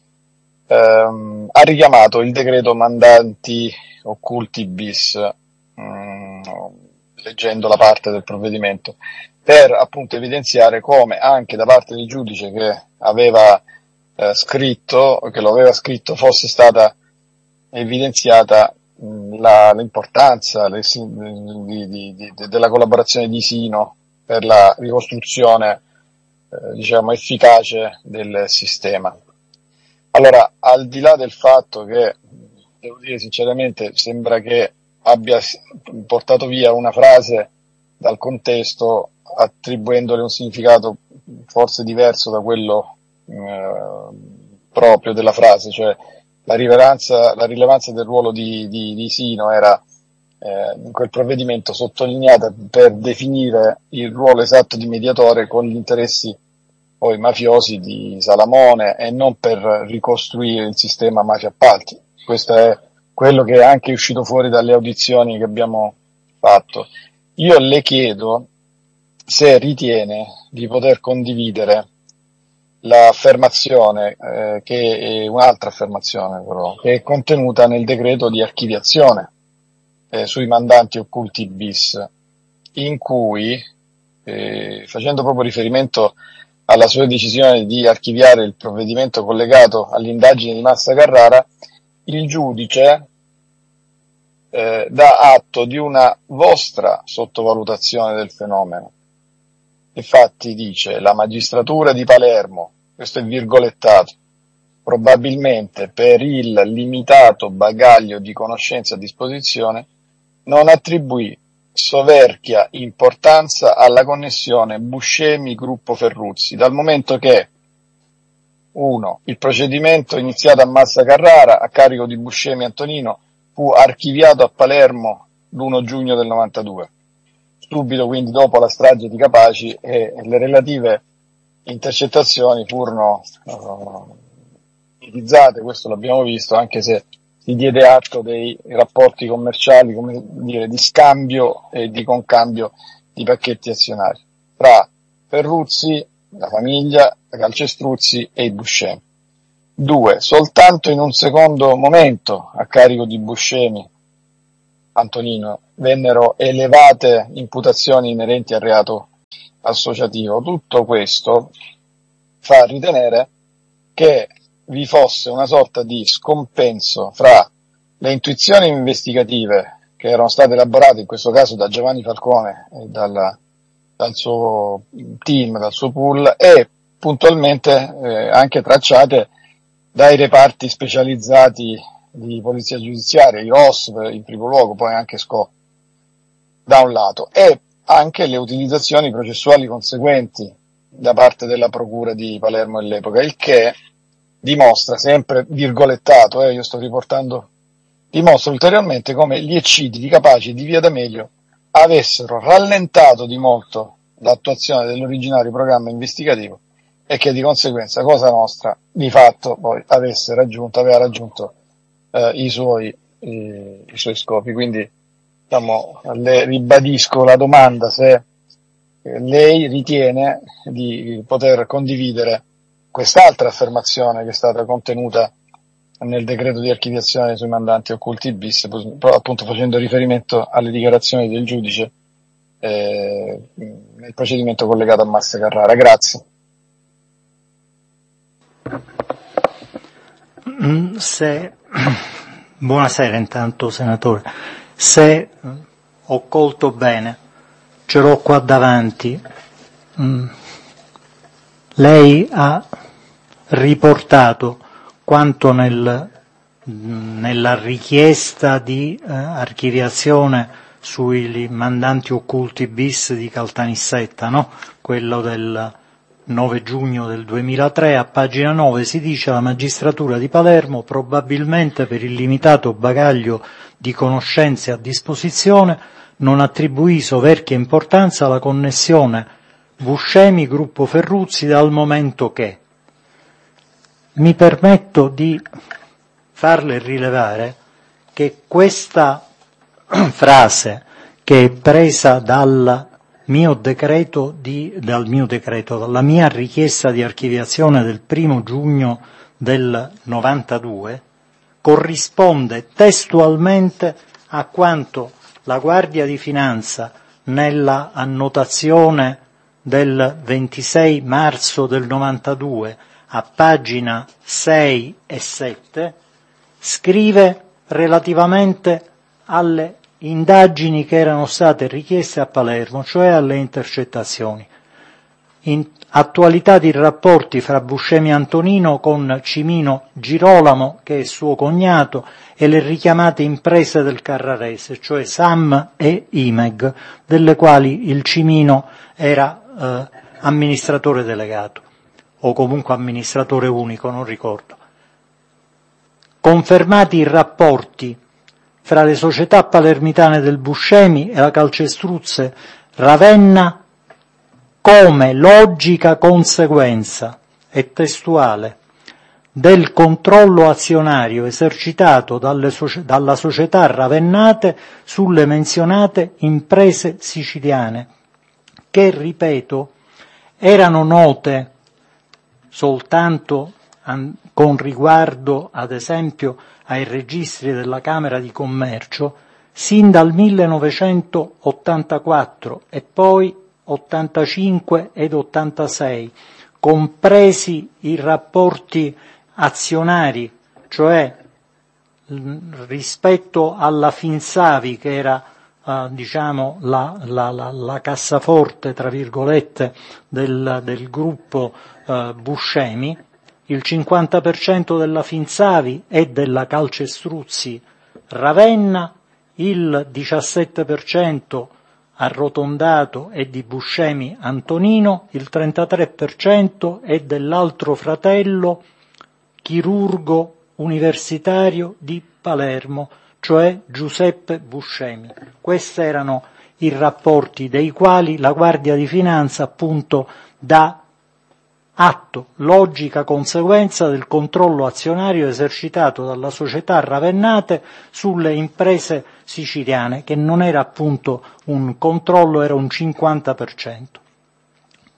Speaker 4: Um, ha richiamato il decreto mandanti occulti bis, um, leggendo la parte del provvedimento, per appunto evidenziare come anche da parte del giudice che aveva eh, scritto, che lo aveva scritto, fosse stata evidenziata la, l'importanza le, di, di, di, della collaborazione di Sino per la ricostruzione eh, diciamo efficace del sistema. Allora, al di là del fatto che, devo dire sinceramente, sembra che abbia portato via una frase dal contesto attribuendole un significato forse diverso da quello eh, proprio della frase, cioè La rilevanza, la rilevanza del ruolo di, di, di Sino era eh, in quel provvedimento sottolineata per definire il ruolo esatto di mediatore con gli interessi poi mafiosi di Salamone e non per ricostruire il sistema mafia appalti. Questo è quello che è anche uscito fuori dalle audizioni che abbiamo fatto. Io le chiedo se ritiene di poter condividere l'affermazione, eh, che è un'altra affermazione però, che è contenuta nel decreto di archiviazione eh, sui mandanti occulti bis, in cui, eh, facendo proprio riferimento alla sua decisione di archiviare il provvedimento collegato all'indagine di Massa Carrara, il giudice eh, dà atto di una vostra sottovalutazione del fenomeno. Infatti dice: la magistratura di Palermo, questo è virgolettato, probabilmente per il limitato bagaglio di conoscenze a disposizione non attribuì soverchia importanza alla connessione Buscemi-Gruppo Ferruzzi, dal momento che uno Il procedimento iniziato a Massa Carrara a carico di Buscemi Antonino fu archiviato a Palermo l'primo giugno del novantadue. Subito quindi dopo la strage di Capaci, e le relative intercettazioni furono uh, utilizzate, questo l'abbiamo visto, anche se si diede atto dei rapporti commerciali, come dire, di scambio e di concambio di pacchetti azionari. fra Ferruzzi, la famiglia, la Calcestruzzi e i Buscemi. Due, soltanto in un secondo momento, a carico di Buscemi, Antonino, vennero elevate imputazioni inerenti al reato associativo. Tutto questo fa ritenere che vi fosse una sorta di scompenso fra le intuizioni investigative che erano state elaborate in questo caso da Giovanni Falcone e dalla, dal suo team, dal suo pool, e puntualmente eh, anche tracciate dai reparti specializzati di polizia giudiziaria, i R O S in primo luogo, poi anche S C O, da un lato, e anche le utilizzazioni processuali conseguenti da parte della procura di Palermo all'epoca, il che dimostra, sempre virgolettato, eh, io sto riportando, dimostra ulteriormente come gli eccidi di Capaci e di Via D'Amelio avessero rallentato di molto l'attuazione dell'originario programma investigativo e che di conseguenza Cosa Nostra di fatto poi avesse raggiunto, aveva raggiunto eh, i suoi i, i suoi scopi. Quindi diciamo, le ribadisco la domanda se eh, lei ritiene di poter condividere quest'altra affermazione che è stata contenuta nel decreto di archiviazione sui mandanti occulti bis, appunto facendo riferimento alle dichiarazioni del giudice eh, nel procedimento collegato a Massa Carrara. Grazie.
Speaker 1: Se, buonasera intanto senatore, se ho colto bene, ce l'ho qua davanti, lei ha riportato quanto nel, nella richiesta di eh, archiviazione sui mandanti occulti bis di Caltanissetta, no? Quello del nove giugno del duemilatré, a pagina nove si dice: la magistratura di Palermo, probabilmente per il limitato bagaglio di conoscenze a disposizione, non attribuì soverchia importanza alla connessione Buscemi-Gruppo Ferruzzi, dal momento che mi permetto di farle rilevare che questa frase, che è presa dal mio decreto di, dal mio decreto, dalla mia richiesta di archiviazione del primo giugno del novantadue, corrisponde testualmente a quanto la Guardia di Finanza nella annotazione del ventisei marzo del novantadue a pagina sei e sette scrive relativamente alle indagini che erano state richieste a Palermo, cioè alle intercettazioni. In attualità di rapporti fra Buscemi Antonino con Cimino Girolamo, che è suo cognato, e le richiamate imprese del Carrarese, cioè Sam e Imeg, delle quali il Cimino era eh, amministratore delegato, o comunque amministratore unico, non ricordo. Confermati i rapporti fra le società palermitane del Buscemi e la Calcestruzze Ravenna come logica conseguenza, e testuale, del controllo azionario esercitato dalle soci- dalla società Ravennate sulle menzionate imprese siciliane, che, ripeto, erano note soltanto an- con riguardo, ad esempio, ai registri della Camera di Commercio, sin dal millenovecentottantaquattro e poi ottantacinque ed ottantasei, compresi i rapporti azionari, cioè rispetto alla Finsavi, che era eh, diciamo la, la, la, la cassaforte, tra virgolette, del, del gruppo eh, Buscemi, il cinquanta per cento della Finsavi e della Calcestruzzi Ravenna, il diciassette per cento arrotondato è di Buscemi Antonino, il trentatré per cento è dell'altro fratello chirurgo universitario di Palermo, cioè Giuseppe Buscemi. Questi erano i rapporti dei quali la Guardia di Finanza appunto dà atto, logica conseguenza del controllo azionario esercitato dalla società Ravennate sulle imprese siciliane, che non era appunto un controllo, era un cinquanta per cento.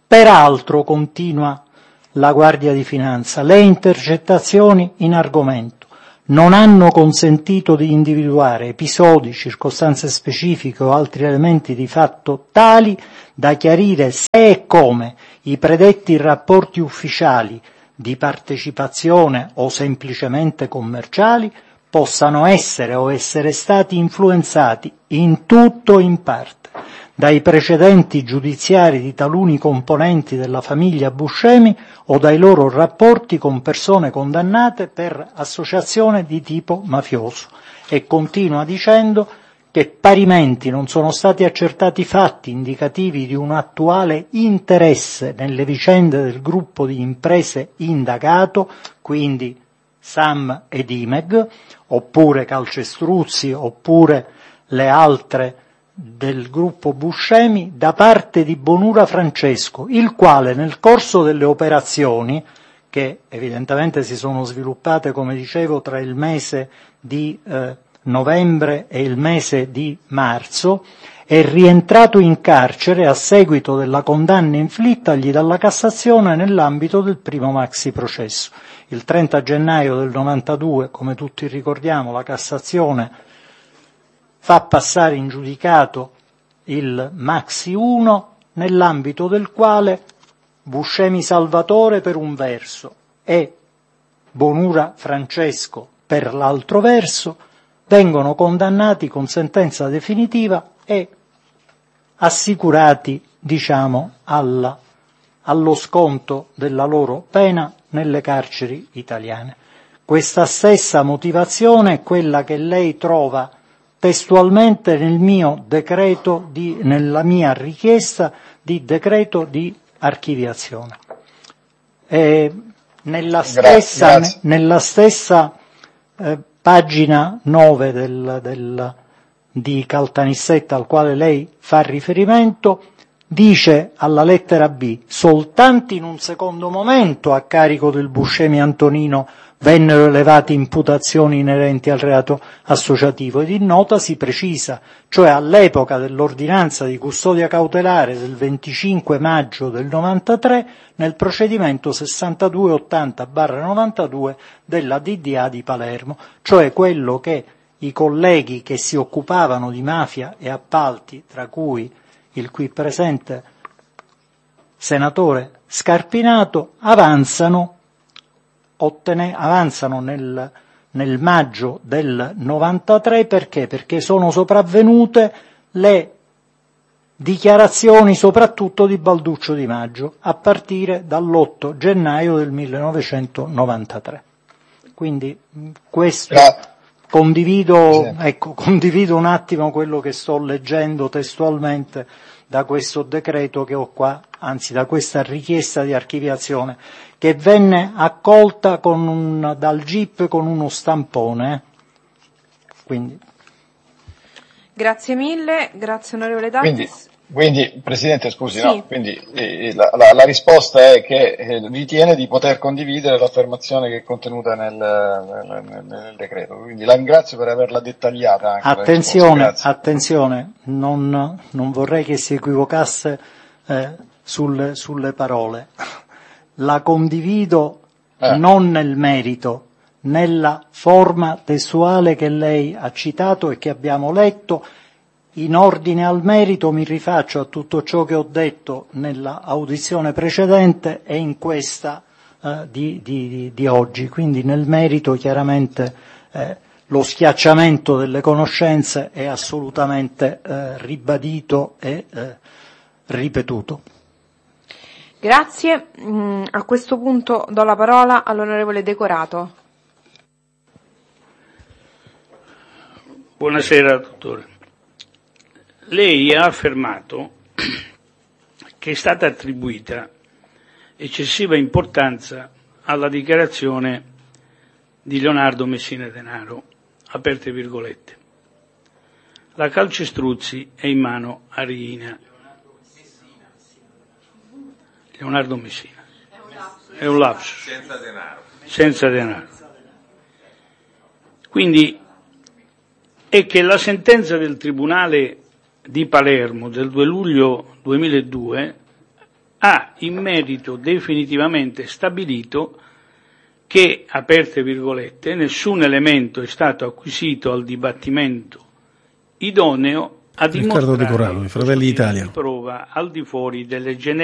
Speaker 1: Peraltro, continua la Guardia di Finanza, le intercettazioni in argomento non hanno consentito di individuare episodi, circostanze specifiche o altri elementi di fatto tali da chiarire se e come i predetti rapporti ufficiali di partecipazione o semplicemente commerciali possano essere o essere stati influenzati in tutto o in parte dai precedenti giudiziari di taluni componenti della famiglia Buscemi o dai loro rapporti con persone condannate per associazione di tipo mafioso. E continua dicendo che parimenti non sono stati accertati fatti indicativi di un attuale interesse nelle vicende del gruppo di imprese indagato, quindi Sam ed Imeg, oppure Calcestruzzi, oppure le altre del gruppo Buscemi, da parte di Bonura Francesco, il quale nel corso delle operazioni, che evidentemente si sono sviluppate, come dicevo, tra il mese di eh, novembre e il mese di marzo, è rientrato in carcere a seguito della condanna inflittagli dalla Cassazione nell'ambito del primo maxi processo. Il trenta gennaio del novantadue, come tutti ricordiamo, la Cassazione fa passare in giudicato il Maxi uno, nell'ambito del quale Buscemi Salvatore per un verso e Bonura Francesco per l'altro verso vengono condannati con sentenza definitiva e assicurati, diciamo, alla, allo sconto della loro pena nelle carceri italiane. Questa stessa motivazione è quella che lei trova testualmente nel mio decreto di, nella mia richiesta di decreto di archiviazione. E nella stessa,
Speaker 4: Grazie.
Speaker 1: nella stessa eh, pagina nove del, del, di Caltanissetta al quale lei fa riferimento, dice alla lettera B: soltanto in un secondo momento a carico del Buscemi Antonino vennero elevate imputazioni inerenti al reato associativo, ed in nota si precisa, cioè all'epoca dell'ordinanza di custodia cautelare del venticinque maggio del novantatré, nel procedimento sessantadue ottanta barra novantadue della D D A di Palermo, cioè quello che i colleghi che si occupavano di mafia e appalti, tra cui il qui presente senatore Scarpinato, avanzano Ottene, avanzano nel, nel maggio del novantatré perché? Perché sono sopravvenute le dichiarazioni soprattutto di Balduccio Di Maggio a partire dall'otto gennaio del millenovecentonovantatré. Quindi questo condivido, sì. ecco, condivido un attimo quello che sto leggendo testualmente da questo decreto che ho qua, anzi da questa richiesta di archiviazione, che venne accolta con un, dal G I P con uno stampone. Quindi.
Speaker 2: Grazie mille, grazie onorevole D'Artis.
Speaker 4: Quindi, quindi Presidente, scusi,
Speaker 2: sì.
Speaker 4: no? Quindi eh, la, la, la risposta è che eh, ritiene di poter condividere l'affermazione che è contenuta nel, nel, nel decreto. Quindi la ringrazio per averla dettagliata anche.
Speaker 1: Attenzione, attenzione, non, non vorrei che si equivocasse eh, sulle, sulle parole. La condivido eh. non nel merito, nella forma testuale che lei ha citato e che abbiamo letto. In ordine al merito mi rifaccio a tutto ciò che ho detto nella audizione precedente e in questa eh, di, di, di oggi. Quindi nel merito chiaramente eh, lo schiacciamento delle conoscenze è assolutamente eh, ribadito e eh, ripetuto.
Speaker 2: Grazie. Mm, a questo punto do la parola all'onorevole Decorato.
Speaker 5: Buonasera, dottore. Lei ha affermato che è stata attribuita eccessiva importanza alla dichiarazione di Leonardo Messina Denaro, aperte virgolette. La Calcestruzzi è in mano a Riina. Leonardo Messina. È un lapsus.
Speaker 3: Senza denaro.
Speaker 5: Senza denaro. Quindi è che la sentenza del Tribunale di Palermo del due luglio duemiladue ha in merito definitivamente stabilito che, aperte virgolette, nessun elemento è stato acquisito al dibattimento idoneo a
Speaker 6: Riccardo De
Speaker 5: dimostrare
Speaker 6: Corrado, i Fratelli d'Italia.
Speaker 5: prova al di fuori delle generiche